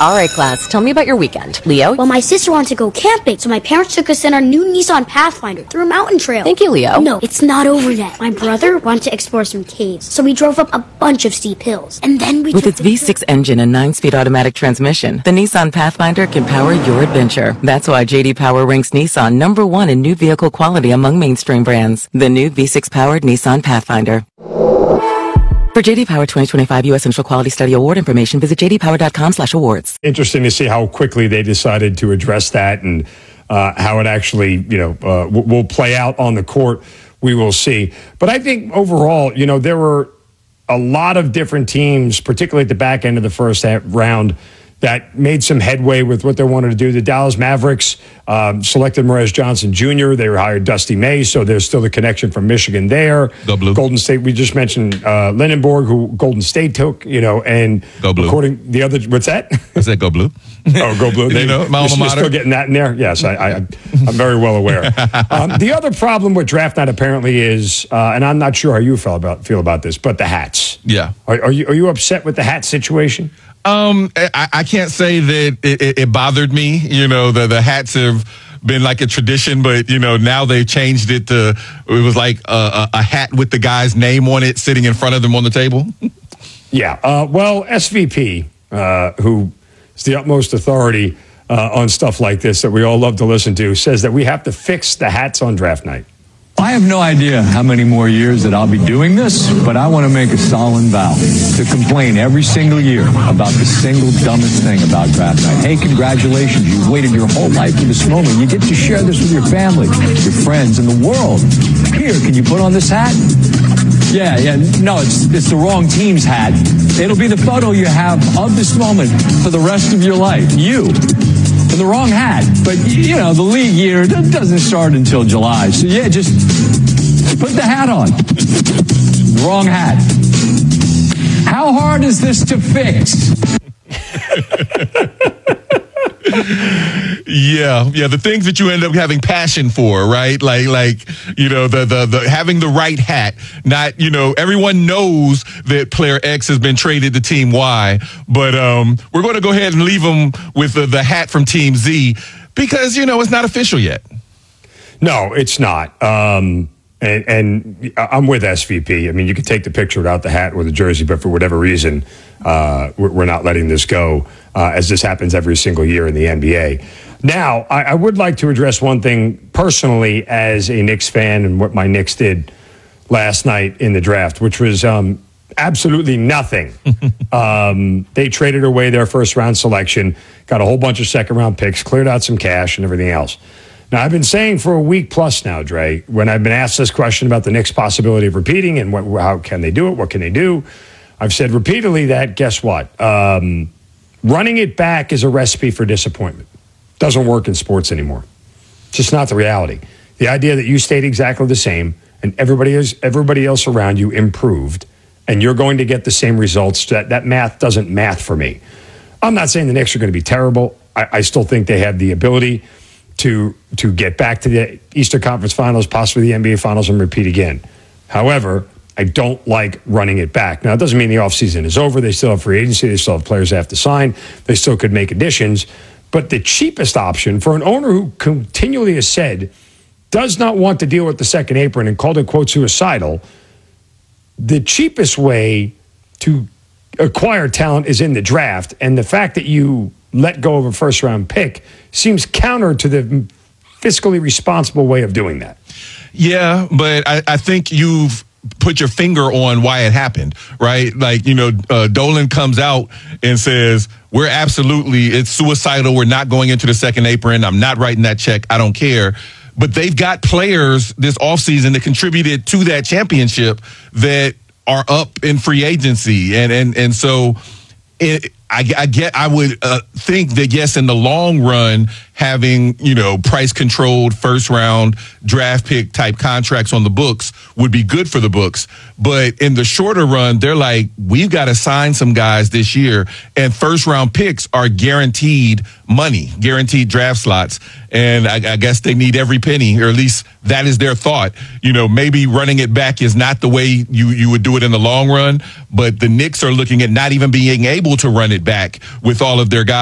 All right, class, tell me about your weekend. Leo? Well, my sister wanted to go camping, so my parents took us in our new Nissan Pathfinder through a mountain trail. Thank you, Leo. No, it's not over yet. My brother wanted to explore some caves, so we drove up a bunch of steep hills. And then we With its V6 engine and 9-speed automatic transmission, the Nissan Pathfinder can power your adventure. That's why J.D. Power ranks Nissan #1 in new vehicle quality among mainstream brands. The new V6-powered Nissan Pathfinder. For J.D. Power 2025 U.S. Central Quality Study Award information, visit jdpower.com/awards. Interesting to see how quickly they decided to address that and how it actually, will play out on the court. We will see. But I think overall, there were a lot of different teams, particularly at the back end of the first round, that made some headway with what they wanted to do. The Dallas Mavericks selected Morez Johnson Jr. They hired Dusty May, so there's still the connection from Michigan there. Go Blue. Golden State, we just mentioned Lindenborg, who Golden State took, and Go Blue. according the other, what's that? I said Go Blue. Oh, Go Blue. My alma you're mater. still getting that in there? Yes, I'm very well aware. The other problem with draft night apparently is, and I'm not sure how you feel about this, but the hats. Yeah. Are you upset with the hat situation? I can't say that it bothered me. The hats have been like a tradition, but now they've changed it to, it was like a hat with the guy's name on it sitting in front of them on the table. Yeah. Well, SVP, who is the utmost authority on stuff like this that we all love to listen to, says that we have to fix the hats on draft night. I have no idea how many more years that I'll be doing this, but I want to make a solemn vow to complain every single year about the single dumbest thing about draft night. Hey, congratulations. You've waited your whole life for this moment. You get to share this with your family, your friends, and the world. Here, can you put on this hat? Yeah. No, it's the wrong team's hat. It'll be the photo you have of this moment for the rest of your life. You. In the wrong hat. But, the league year doesn't start until July. So, just put the hat on. The wrong hat. How hard is this to fix? Yeah, the things that you end up having passion for, right? Like the having the right hat. Not, everyone knows that player X has been traded to team Y, but we're going to go ahead and leave them with the hat from team Z because it's not official yet. No, it's not. And I'm with SVP. I mean, you could take the picture without the hat or the jersey, but for whatever reason, we're not letting this go, as this happens every single year in the NBA. Now, I would like to address one thing personally as a Knicks fan and what my Knicks did last night in the draft, which was absolutely nothing. They traded away their first-round selection, got a whole bunch of second-round picks, cleared out some cash and everything else. Now, I've been saying for a week plus now, Dre, when I've been asked this question about the Knicks' possibility of repeating and how can they do it, what can they do, I've said repeatedly that, guess what? Running it back is a recipe for disappointment. Doesn't work in sports anymore. It's just not the reality. The idea that you stayed exactly the same and everybody else around you improved and you're going to get the same results, that math doesn't math for me. I'm not saying the Knicks are going to be terrible. I still think they have the ability to get back to the Eastern Conference Finals, possibly the NBA Finals, and repeat again. However, I don't like running it back. Now, it doesn't mean the offseason is over. They still have free agency. They still have players they have to sign. They still could make additions. But the cheapest option for an owner who continually has said does not want to deal with the second apron and called it, quote, suicidal, the cheapest way to acquire talent is in the draft. And the fact that you let go of a first-round pick seems counter to the fiscally responsible way of doing that. Yeah, but I think you've put your finger on why it happened, right? Like, Dolan comes out and says, it's suicidal. We're not going into the second apron. I'm not writing that check. I don't care. But they've got players this offseason that contributed to that championship that are up in free agency. And so I would think that, yes, in the long run, having, price-controlled first-round draft pick type contracts on the books would be good for the books. But in the shorter run, they're like, we've got to sign some guys this year, and first-round picks are guaranteed money, guaranteed draft slots. And I guess they need every penny, or at least that is their thought. Maybe running it back is not the way you would do it in the long run, but the Knicks are looking at not even being able to run it back with all of their guys.